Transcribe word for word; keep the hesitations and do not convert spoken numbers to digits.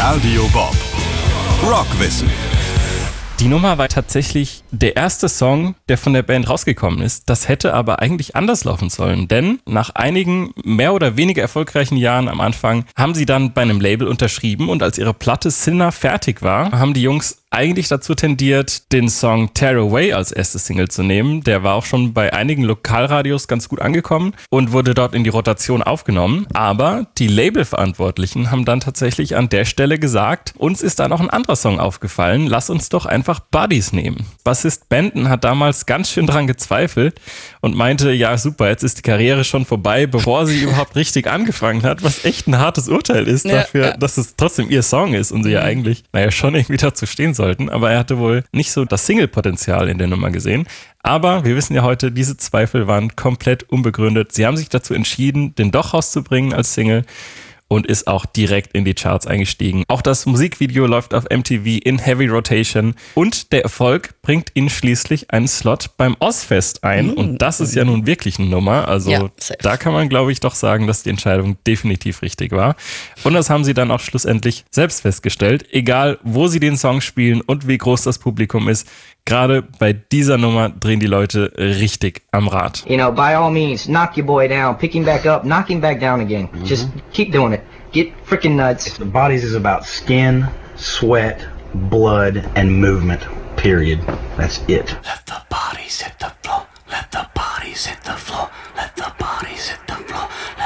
Radio Bob. Rockwissen. Die Nummer war tatsächlich der erste Song, der von der Band rausgekommen ist. Das hätte aber eigentlich anders laufen sollen, denn nach einigen mehr oder weniger erfolgreichen Jahren am Anfang haben sie dann bei einem Label unterschrieben und als ihre Platte Sinner fertig war, haben die Jungs eigentlich dazu tendiert, den Song Tear Away als erste Single zu nehmen. Der war auch schon bei einigen Lokalradios ganz gut angekommen und wurde dort in die Rotation aufgenommen. Aber die Labelverantwortlichen haben dann tatsächlich an der Stelle gesagt, uns ist da noch ein anderer Song aufgefallen, lass uns doch einfach Buddies nehmen. Bassist Benton hat damals ganz schön dran gezweifelt und meinte, ja super, jetzt ist die Karriere schon vorbei, bevor sie überhaupt richtig angefangen hat, was echt ein hartes Urteil ist ja, dafür, ja. dass es trotzdem ihr Song ist und sie ja eigentlich, naja, schon irgendwie dazu stehen sollten, aber er hatte wohl nicht so das Single-Potenzial in der Nummer gesehen. Aber wir wissen ja heute, diese Zweifel waren komplett unbegründet. Sie haben sich dazu entschieden, den doch rauszubringen als Single und ist auch direkt in die Charts eingestiegen. Auch das Musikvideo läuft auf M T V in Heavy Rotation und der Erfolg bringt ihnen schließlich einen Slot beim Ozzfest ein. Mm. Und das ist ja nun wirklich eine Nummer. Also ja, da kann man, glaube ich, doch sagen, dass die Entscheidung definitiv richtig war. Und das haben sie dann auch schlussendlich selbst festgestellt. Egal, wo sie den Song spielen und wie groß das Publikum ist, gerade bei dieser Nummer drehen die Leute richtig am Rad. You know, by all means, knock your boy down, pick him back up, knock him back down again. Mm-hmm. Just keep doing it. Get freaking nuts. The Bodies is about skin, sweat, blood, and movement. Period. That's it. Let the bodies hit the floor. Let the bodies hit the floor. Let the bodies hit the floor.